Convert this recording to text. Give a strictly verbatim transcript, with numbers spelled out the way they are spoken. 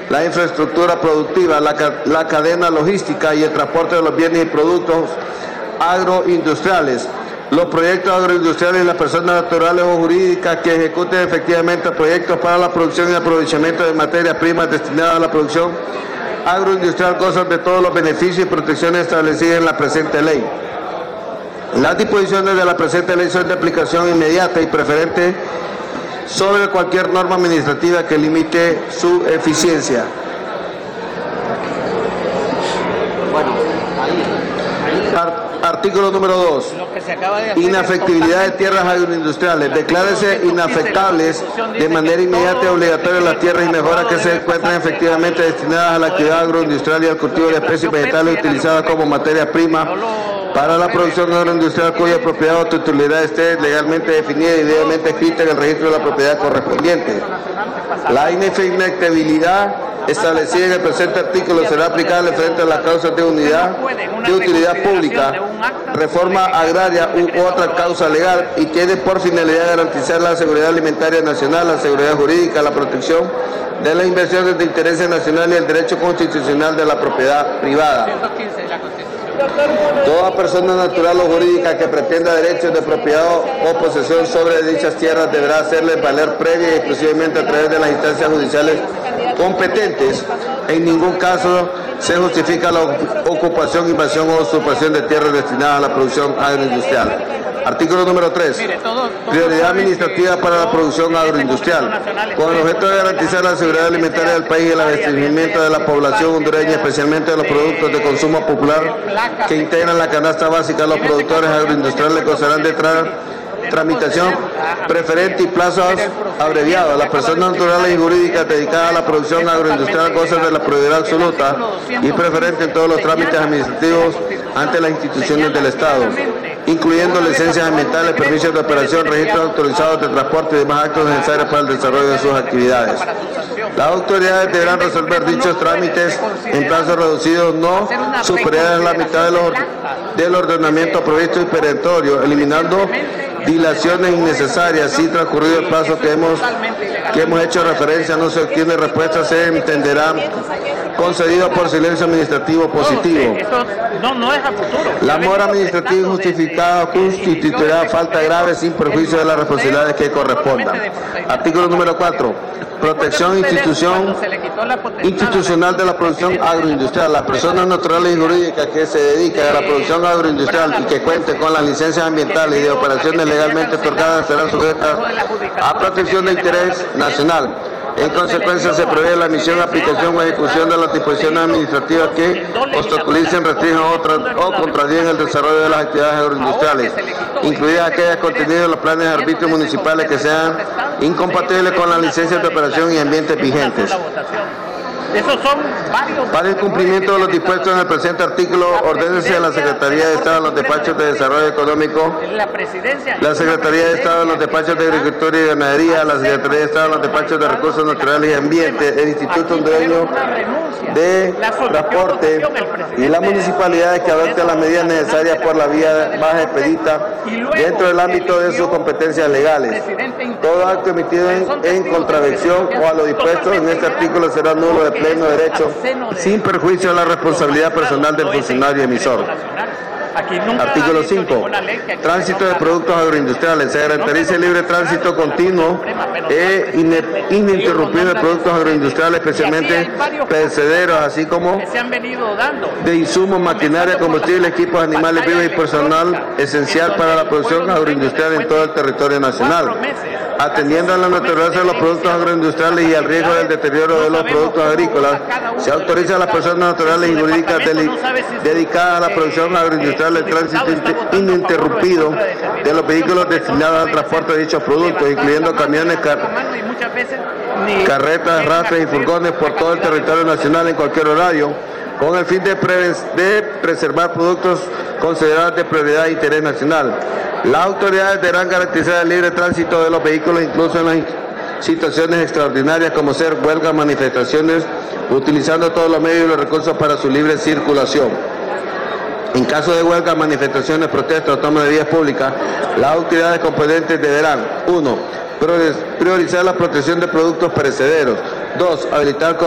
la infraestructura productiva, la, la cadena logística y el transporte de los bienes y productos agroindustriales, los proyectos agroindustriales y las personas naturales o jurídicas que ejecuten efectivamente proyectos para la producción y aprovechamiento de materias primas destinadas a la producción agroindustrial gozan de todos los beneficios y protecciones establecidas en la presente ley. Las disposiciones de la presente ley son de aplicación inmediata y preferente sobre cualquier norma administrativa que limite su eficiencia. Bueno, ahí, ahí. Art Artículo número dos. Inafectibilidad de tierras agroindustriales. Declárese inafectables de manera inmediata y obligatoria las tierras y mejoras que se encuentran efectivamente destinadas a la actividad agroindustrial y al cultivo de especies vegetales utilizadas como materia prima para la producción agroindustrial cuya propiedad o titularidad esté legalmente definida y debidamente escrita en el registro de la propiedad correspondiente. La inafectibilidad establecida en el presente artículo será aplicable frente a las causas de unidad de utilidad pública, reforma agraria u otra causa legal y tiene por finalidad garantizar la seguridad alimentaria nacional, la seguridad jurídica, la protección de las inversiones de interés nacional y el derecho constitucional de la propiedad privada. Toda persona natural o jurídica que pretenda derechos de propiedad o posesión sobre dichas tierras deberá hacerles valer previa y exclusivamente a través de las instancias judiciales competentes. En ningún caso se justifica la ocupación, invasión o usurpación de tierras destinadas a la producción agroindustrial. Artículo número tres. Prioridad administrativa para la producción agroindustrial. Con el objeto de garantizar la seguridad alimentaria del país y el abastecimiento de la población hondureña, especialmente de los productos de consumo popular que integran la canasta básica, los productores agroindustriales gozarán de tra tramitación preferente y plazos abreviados. Las personas naturales y jurídicas dedicadas a la producción agroindustrial gozan de la prioridad absoluta y preferente en todos los trámites administrativos ante las instituciones del Estado, incluyendo licencias ambientales, permisos de operación, registros autorizados de transporte y demás actos necesarios para el desarrollo de sus actividades. Las autoridades deberán resolver dichos trámites en plazos reducidos no superiores a la mitad de los, del ordenamiento previsto y perentorio, eliminando dilaciones innecesarias. Si transcurrido el plazo que hemos, que hemos hecho referencia no se obtiene respuesta, se entenderá concedido por silencio administrativo positivo. La mora administrativa injustificada constituirá falta grave sin perjuicio de las responsabilidades que correspondan. Artículo número cuatro. Protección institución, institucional de la producción agroindustrial. Las personas naturales y jurídicas que se dedican a la producción agroindustrial y que cuenten con las licencias ambientales y de operaciones legalmente otorgadas serán sujetas a protección de interés nacional. En consecuencia, se prevé la emisión, aplicación o ejecución de las disposiciones administrativas que obstaculicen, restrinjan o contradigan el desarrollo de las actividades agroindustriales, incluidas aquellas contenidas en los planes de arbitrio municipales que sean incompatibles con las licencias de operación y ambientes vigentes. Esos son varios. Para el cumplimiento de los dispuestos en el presente artículo, ordénese a la Secretaría de Estado en los despachos de Desarrollo Económico, La presidencia. la Secretaría de Estado en los despachos de Agricultura y Ganadería, la Secretaría de Estado en los despachos de Recursos Naturales y Ambiente, el Instituto Hondureño de Transporte y las municipalidades que adopten las medidas necesarias por la vía más expedita dentro del ámbito de sus competencias legales. Todo acto emitido en, en contravención o a lo dispuesto en este artículo será nulo de pleno derecho, sin perjuicio de la responsabilidad personal del funcionario emisor. Artículo cinco. Tránsito de productos agroindustriales. Se garantiza el libre tránsito continuo e ininterrumpido de productos agroindustriales, especialmente perecederos, así como de insumos, maquinaria, combustible, equipos, animales vivos y personal esencial para la producción agroindustrial en todo el territorio nacional. Atendiendo a la naturaleza de los productos agroindustriales y al riesgo del deterioro de los productos agrícolas, se autoriza a las personas naturales y jurídicas dedicadas a la producción agroindustrial el tránsito ininterrumpido de los vehículos destinados al transporte de dichos productos, incluyendo camiones, car carretas, rastros y furgones por todo el territorio nacional en cualquier horario, con el fin de, pre de preservar productos considerados de prioridad e interés nacional. Las autoridades deberán garantizar el libre tránsito de los vehículos, incluso en las situaciones extraordinarias como ser huelgas, manifestaciones, utilizando todos los medios y los recursos para su libre circulación. En caso de huelgas, manifestaciones, protestas o toma de vías públicas, las autoridades competentes deberán: uno. Priorizar la protección de productos perecederos. dos. Habilitar